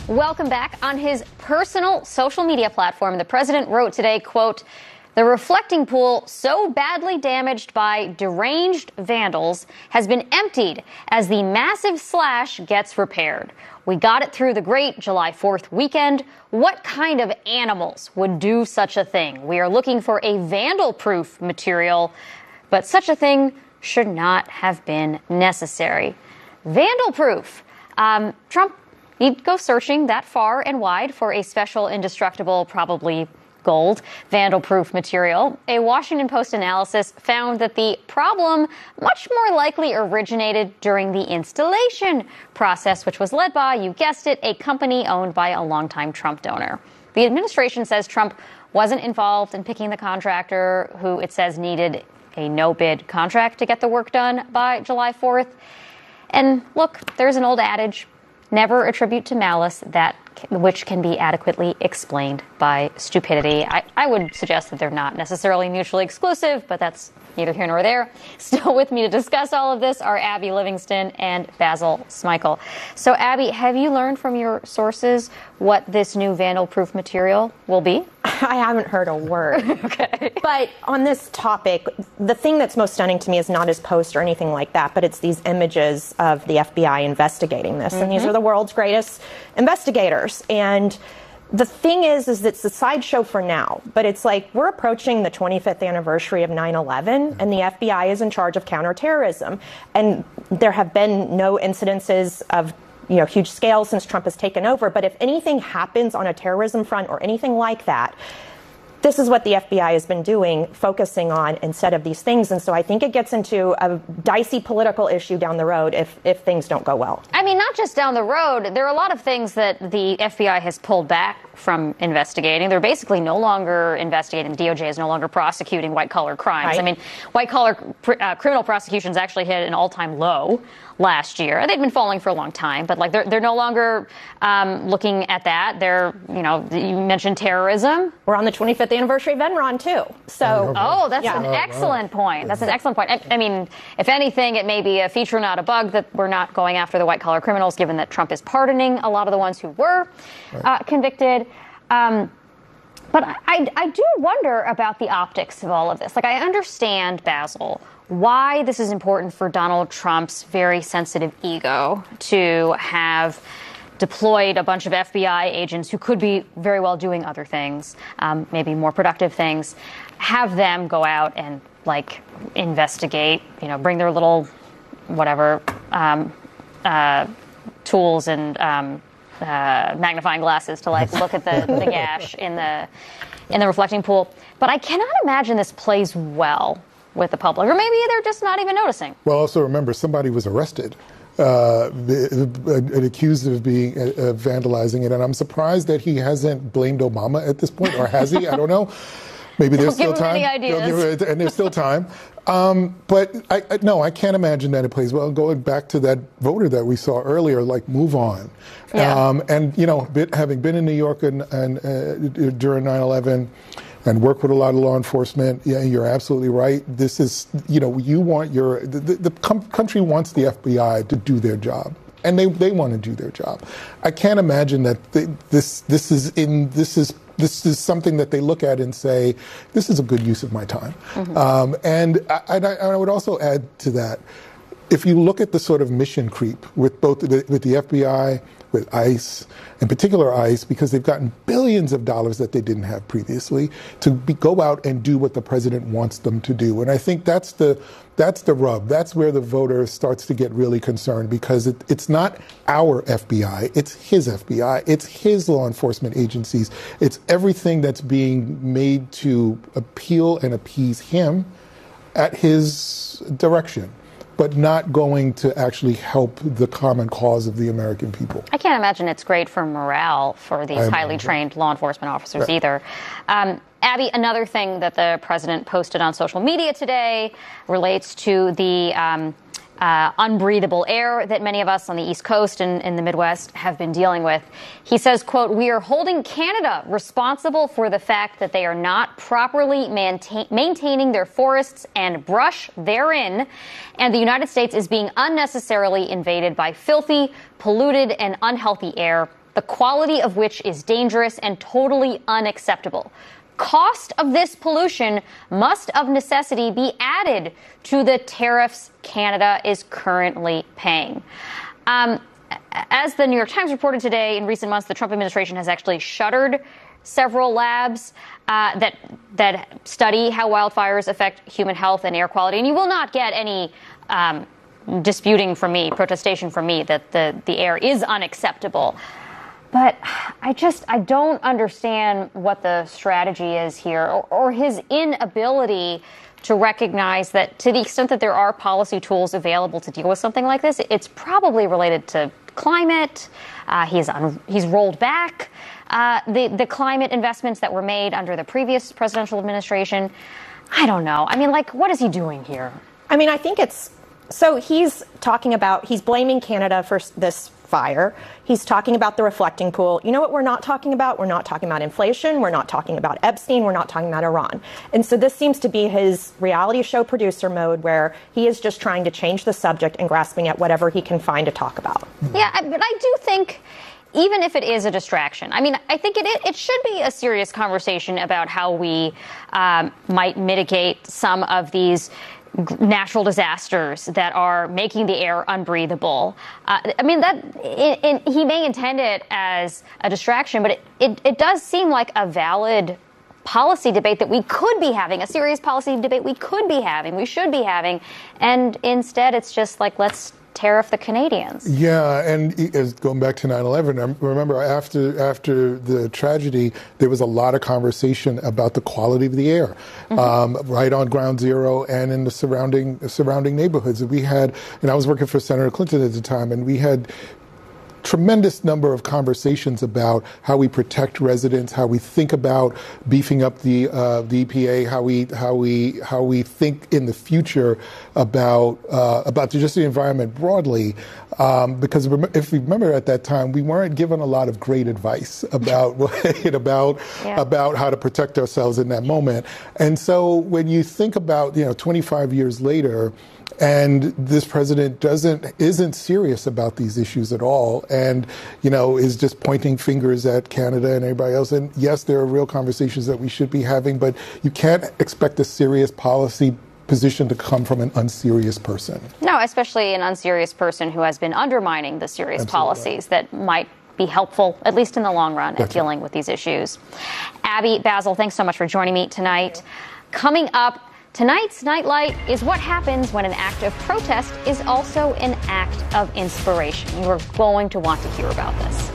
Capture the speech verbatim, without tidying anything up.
Welcome back. On his personal social media platform, the president wrote today, quote, "The reflecting pool, so badly damaged by deranged vandals, has been emptied as the massive slash gets repaired. We got it through the great July fourth weekend. What kind of animals would do such a thing? We are looking for a vandal-proof material, but such a thing should not have been necessary." Vandal-proof. Um, Trump, he'd go searching that far and wide for a special, indestructible, probably gold, vandal-proof material. A Washington Post analysis found that the problem much more likely originated during the installation process, which was led by, you guessed it, a company owned by a longtime Trump donor. The administration says Trump wasn't involved in picking the contractor, who it says needed a no-bid contract to get the work done by July fourth. And look, there's an old adage, never attribute to malice that which can be adequately explained by stupidity. I, I would suggest that they're not necessarily mutually exclusive, but that's neither here nor there. Still with me to discuss all of this are Abby Livingston and Basil Smikle. So, Abby, have you learned from your sources what this new vandal-proof material will be? I haven't heard a word. Okay. But on this topic, the thing that's most stunning to me is not his post or anything like that, but it's these images of the F B I investigating this. Mm-hmm. And these are the world's greatest investigators. And the thing is, is it's a sideshow for now, but it's like we're approaching the twenty-fifth anniversary of nine eleven, and the F B I is in charge of counterterrorism. And there have been no incidences of you know, huge scale since Trump has taken over. But if anything happens on a terrorism front or anything like that, this is what the F B I has been doing, focusing on instead of these things. And so I think it gets into a dicey political issue down the road if, if things don't go well. I mean, not just down the road. There are a lot of things that the F B I has pulled back from investigating. They're basically no longer investigating. The D O J is no longer prosecuting white-collar crimes. Right. I mean, white-collar pr- uh, criminal prosecutions actually hit an all-time low last year. They've been falling for a long time, but like they're they're no longer um, looking at that. They're, you know, you mentioned terrorism. We're on the twenty-fifth anniversary of Enron too. So, oh, that's yeah. an excellent point. That's an excellent point. I, I mean, if anything, it may be a feature, not a bug, that we're not going after the white-collar criminals, given that Trump is pardoning a lot of the ones who were uh, convicted. Um, but I, I do wonder about the optics of all of this. Like, I understand, Basil, why this is important for Donald Trump's very sensitive ego to have deployed a bunch of F B I agents who could be very well doing other things, um, maybe more productive things, have them go out and, like, investigate, you know, bring their little, whatever, um, uh, tools and um, uh, magnifying glasses to, like, look at the, the gash in the in the reflecting pool. But I cannot imagine this plays well with the public, or maybe they're just not even noticing. Well, also remember, somebody was arrested, uh, and accused of being uh, vandalizing it, and I'm surprised that he hasn't blamed Obama at this point, or has he? I don't know. Maybe there's Don't still give him time. any ideas. And there's still time. Um, but I, I, no, I can't imagine that it plays well. Going back to that voter that we saw earlier, like, move on. Yeah. Um, and, you know, bit, having been in New York and, and uh, during nine eleven and worked with a lot of law enforcement, yeah, you're absolutely right. This is, you know, you want your, the, the com- country wants the F B I to do their job. And they, they want to do their job. I can't imagine that they, this this is in this is this is something that they look at and say, this is a good use of my time. Mm-hmm. Um, and I, I, I would also add to that, if you look at the sort of mission creep with both the, with the F B I, with ICE, in particular ICE, because they've gotten billions of dollars that they didn't have previously to be, go out and do what the president wants them to do. And I think that's the that's the rub. That's where the voter starts to get really concerned, because it, it's not our F B I. It's his F B I. It's his law enforcement agencies. It's everything that's being made to appeal and appease him at his direction, but not going to actually help the common cause of the American people. I can't imagine it's great for morale for these highly trained law enforcement officers right. either. Um, Abby, another thing that the president posted on social media today relates to the um, uh, unbreathable air that many of us on the East Coast and in the Midwest have been dealing with. He says, quote, "We are holding Canada responsible for the fact that they are not properly maintain- maintaining their forests and brush therein, and the United States is being unnecessarily invaded by filthy, polluted, and unhealthy air the quality of which is dangerous and totally unacceptable. Cost of this pollution must of necessity be added to the tariffs Canada is currently paying. Um, as the New York Times reported today, in recent months, the Trump administration has actually shuttered several labs uh, that that study how wildfires affect human health and air quality. And you will not get any um, disputing from me, protestation from me that the, the air is unacceptable. But I just, I don't understand what the strategy is here, or, or his inability to recognize that to the extent that there are policy tools available to deal with something like this, it's probably related to climate. Uh, he's un, he's rolled back uh, the, the climate investments that were made under the previous presidential administration. I don't know. I mean, like, what is he doing here? I mean, I think it's, so he's talking about, he's blaming Canada for this fire. He's talking about the reflecting pool. You know what we're not talking about? We're not talking about inflation. We're not talking about Epstein. We're not talking about Iran. And so this seems to be his reality show producer mode, where he is just trying to change the subject and grasping at whatever he can find to talk about. Yeah, but I do think, even if it is a distraction, I mean, I think it it should be a serious conversation about how we um, might mitigate some of these natural disasters that are making the air unbreathable. Uh, I mean, that it, it, he may intend it as a distraction, but it, it, it does seem like a valid policy debate that we could be having, a serious policy debate we could be having, we should be having. And instead, it's just like, let's tariff the Canadians. Yeah, and as going back to nine eleven, I remember after after the tragedy, there was a lot of conversation about the quality of the air, mm-hmm. um, right on Ground Zero and in the surrounding surrounding neighborhoods. We had, and I was working for Senator Clinton at the time, and we had tremendous number of conversations about how we protect residents, how we think about beefing up the uh, the E P A, how we how we how we think in the future about uh, about just the environment broadly. Um, because if you remember at that time, we weren't given a lot of great advice about about yeah. about how to protect ourselves in that moment. And so when you think about, you know, twenty-five years later, and this president doesn't isn't serious about these issues at all, and you know is just pointing fingers at Canada and everybody else. And yes, there are real conversations that we should be having, but you can't expect a serious policy position to come from an unserious person. No, especially an unserious person who has been undermining the serious Absolutely. policies that might be helpful, at least in the long run, That's at dealing right. with these issues. Abby Basil, thanks so much for joining me tonight. Coming up, tonight's Nightlight is what happens when an act of protest is also an act of inspiration. You are going to want to hear about this.